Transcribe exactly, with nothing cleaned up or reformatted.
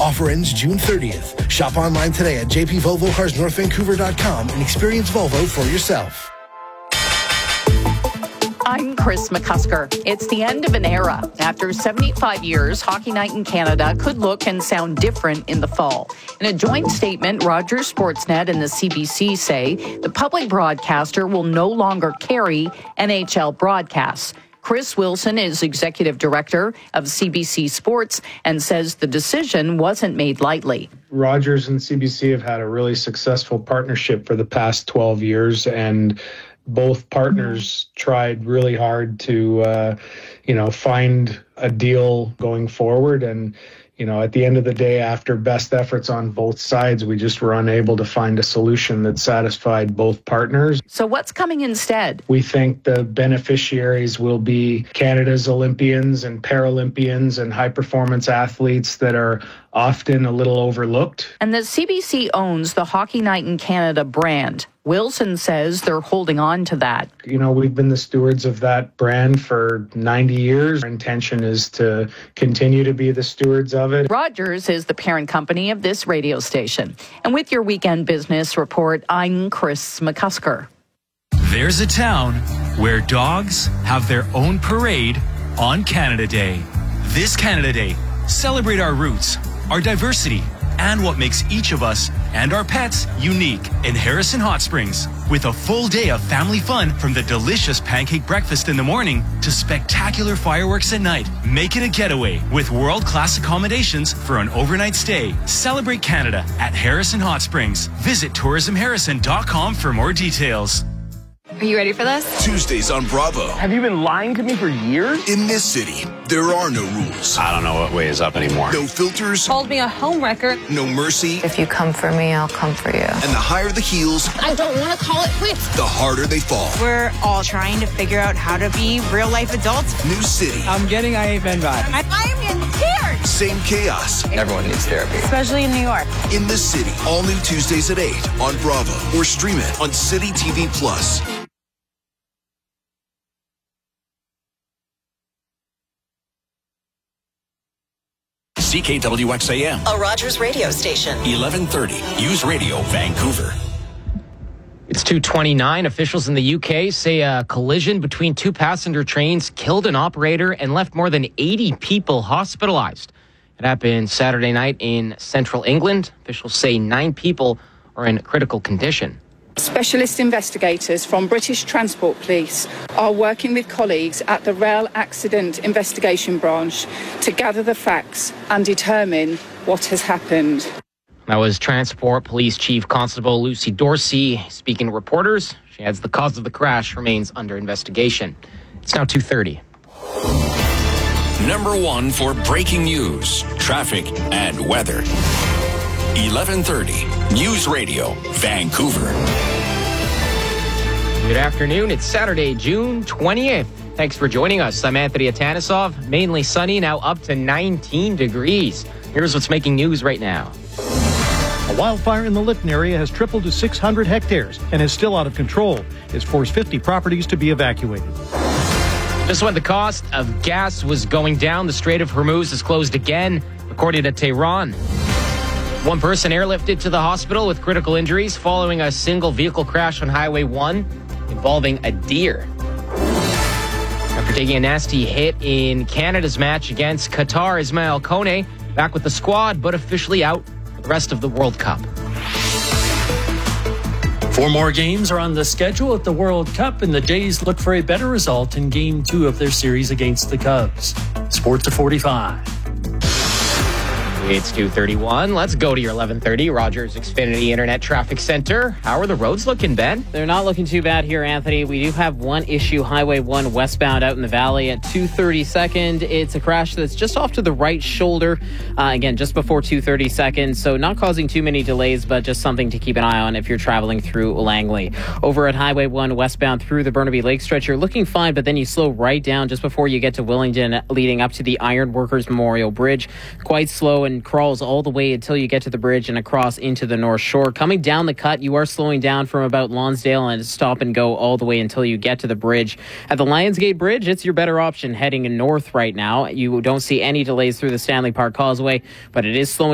Offer ends June thirtieth. Shop online today at j p volvo cars north vancouver dot com and experience Volvo for yourself. I'm Chris McCusker. It's the end of an era. After seventy-five years, Hockey Night in Canada could look and sound different in the fall. In a joint statement, Rogers Sportsnet and the C B C say the public broadcaster will no longer carry N H L broadcasts. Chris Wilson is executive director of C B C Sports and says the decision wasn't made lightly. Rogers and C B C have had a really successful partnership for the past twelve years, and both partners tried really hard to, uh, you know, find a deal going forward. And, you know, at the end of the day, after best efforts on both sides, we just were unable to find a solution that satisfied both partners. So what's coming instead? We think the beneficiaries will be Canada's Olympians and Paralympians and high-performance athletes that are often a little overlooked. And the C B C owns the Hockey Night in Canada brand. Wilson says they're holding on to that. You know, we've been the stewards of that brand for ninety years. Our intention is to continue to be the stewards of it. Rogers is the parent company of this radio station. And with your weekend business report, I'm Chris McCusker. There's a town where dogs have their own parade on Canada Day. This Canada Day, celebrate our roots, our diversity, and what makes each of us and our pets unique in Harrison Hot Springs. With a full day of family fun, from the delicious pancake breakfast in the morning to spectacular fireworks at night. Make it a getaway with world-class accommodations for an overnight stay. Celebrate Canada at Harrison Hot Springs. Visit tourism harrison dot com for more details. Are you ready for this? Tuesdays on Bravo. Have you been lying to me for years? In this city, there are no rules. I don't know what way is up anymore. No filters. Called me a homewrecker. No mercy. If you come for me, I'll come for you. And the higher the heels, I don't want to call it quits. the harder they fall. We're all trying to figure out how to be real life adults. New city. I'm getting I ain't been vibe. I, I am in tears. Same chaos. Everyone needs therapy. Especially in New York. In the city. All new Tuesdays at eight on Bravo. Or stream it on City T V Plus. C K W X A M, a Rogers radio station. eleven thirty, News Radio, Vancouver. It's two twenty-nine. Officials in the U K say a collision between two passenger trains killed an operator and left more than eighty people hospitalized. It happened Saturday night in central England. Officials say nine people are in critical condition. Specialist investigators from British Transport Police are working with colleagues at the Rail Accident Investigation Branch to gather the facts and determine what has happened. That was Transport Police Chief Constable Lucy Dorsey speaking to reporters. She adds the cause of the crash remains under investigation. It's now two thirty. Number one for breaking news, traffic, and weather. eleven thirty, News Radio, Vancouver. Good afternoon. It's Saturday, June twentieth. Thanks for joining us. I'm Anthony Atanisov. Mainly sunny, now up to nineteen degrees. Here's what's making news right now. A wildfire in the Lytton area has tripled to six hundred hectares and is still out of control. It's forced fifty properties to be evacuated. Just when the cost of gas was going down, the Strait of Hormuz is closed again, according to Tehran. One person airlifted to the hospital with critical injuries following a single vehicle crash on Highway one involving a deer. After taking a nasty hit in Canada's match against Qatar, Ismail Kone back with the squad, but officially out for the rest of the World Cup. Four more games are on the schedule at the World Cup, and the Jays look for a better result in Game two of their series against the Cubs. Sports at forty-five. It's two thirty-one. Let's go to your eleven thirty Rogers Xfinity Internet Traffic Center. How are the roads looking, Ben? They're not looking too bad here, Anthony. We do have one issue, Highway one westbound out in the valley at two thirty-second. It's a crash that's just off to the right shoulder. Uh, again, just before two thirty-second. So not causing too many delays, but just something to keep an eye on if you're traveling through Langley. Over at Highway one westbound through the Burnaby Lake stretch, you're looking fine, but then you slow right down just before you get to Willingdon, leading up to the Iron Workers Memorial Bridge. Quite slow and crawls all the way until you get to the bridge and across into the North Shore. Coming down the cut, you are slowing down from about Lonsdale and stop and go all the way until you get to the bridge. At the Lionsgate Bridge, it's your better option heading north right now. You don't see any delays through the Stanley Park Causeway, but it is slowing